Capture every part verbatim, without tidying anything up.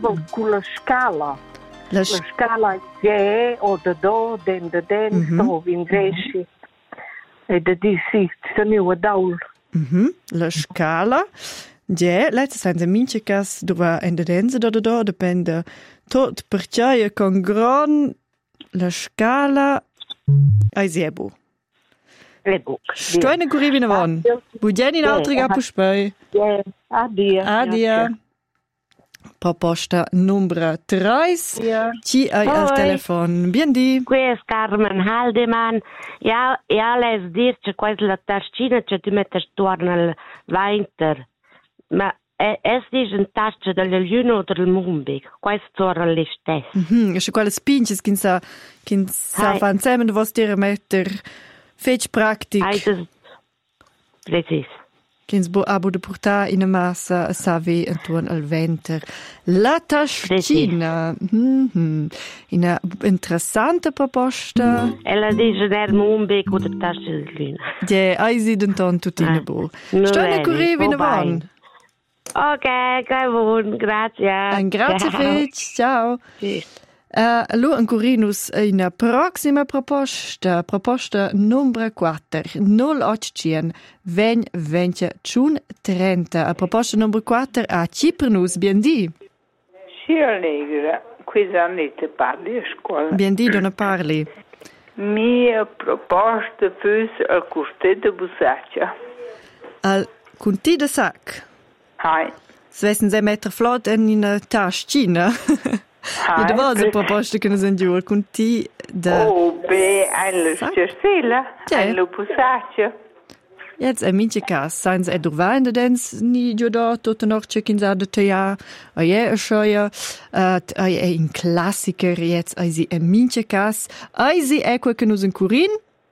Stava con la scala. La, La scala G o da do, den da den, Mhm. stavo in gesci. E da di si, steniu a daul. mhm, la scala. Ja, letztes sind sie minche cas dove in der dense da da da depende tot perciaia con gran la scala ai siebo. E buc. Sto in curivi na von. Bugen in altri Ja, capo spai. Ja, adia. Adia. Proposta numero tre. Ja. Ci hai al Hoi. telefon. Bien di. Qui è Carmen Haldeman. Ja, ja, les dir che quasi la tascina che tu metti torna al Winter. Ma è è dis un tasca del Luna o del Mumbi. Questo torna le stesse. Mhm, ist quelle spinches kin sa kin sa Hai. fan zemen was dir metter fetch praktik. Hai das precis. Kins bo abo de portar in a massa savi intorno al venter. La tascina. Mhm. Una interessante proposta. Ella dice der Mumbi o der tasca del Luna. Ja, ai si denton tutina Ah. bo. No Sto in vedi, currivi in oh, bye. avon. Ok, che buon, grazie. Ein grazie Ciao. fetch. Ciao. Tschüss. Uh, Lu ancurinus una proxima proposta, proposta numero quattro, null otto ven venti ciun trenta. A proposta numero quattro a Cipernus, bien di. Sì, Allegra, qui Annette parli a scuola. Bien di, donna parli. Mia proposta fosse al Custet de Busaccia. Al cunti de sac. Hai. Svessen se metter flot in una tascina. Ja, da war eine proposta che ne sind giù, al cunti de... Oh, beh, alla Sac? Cercella, Ja. alla Busaccia. Jetzt ein minche cas, seien sie durchwein, da dens ni giù da, tutta noch check-in sa de teia, a je a schoia, a je ein Klassiker, jetzt a sie ein minche cas, a sie equa che nus in Curin,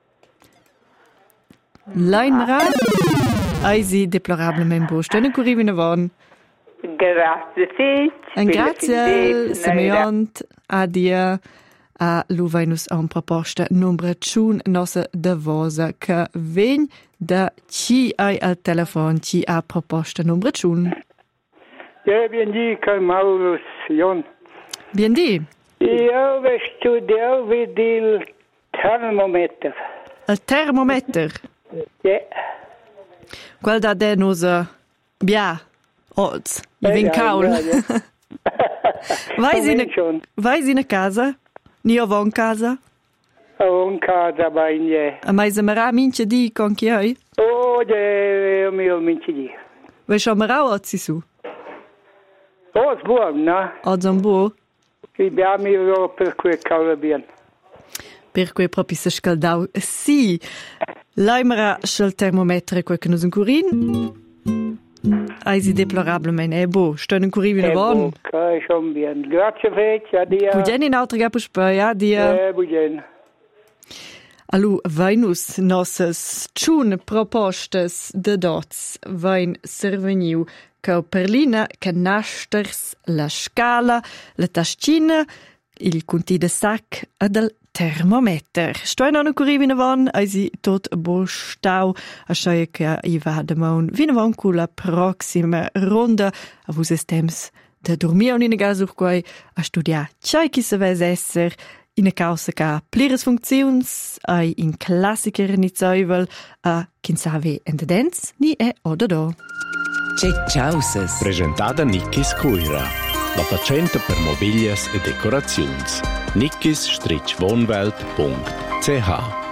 Leinra, a sie deplorablement bo, stöne Curin vina von. Grazie, Fitch. Ein grazie, Simeont, a dia, a luvainus a un proposta numero ciun nosa de vosa, che ven da ci ai al telefon, ci a proposta numero ciun. Ja, bien di, Karl Maurus, Jon. Bien di, Io ho studiato il termometer. il termometer, Ja. quel da de nosa, bia, oz, i ven ja, caul. ja, ja. Vai Ven in schon. vai in casa? Ni ho von casa? Ho un casa bagne. A mai zamara minche di con chi hai? Oh, de mio minci di. Vai sciamara ozi su? Oh, buon, no? O zambu? Abbiamo io per quel cavolo bien. Per cui proprio si scaldau. Sì, l'aimera schel termometre quel che nos in curin. Ai si deplorablement è bo. Sto in curin vina von. Ok, schon bien. Grazie, Fitch, addio. Bugen in altre gapo spai, adia. Eh, bugen. Alu, vainus nosses tschun propostes de dots vain serveniu ca perlina, canasters, la scala, la tascina, il conti de sac ed el termometer. Sto in anno curri vina von, eisi tot bo stau, a schaia che i va de maun vina von cu la proxima ronda, a vus es temps de dormir un in gas ur quai a studiar tschai chi se ves esser, in a causa ca plires funcziuns, ai in classiker ni zeuvel, a kin savi en de dens, ni e oda do. C'è Ciauses. Presentata Nickis Cuira, la facenta per mobilias e decoraziuns. nickis strich wohnwelt punkt c h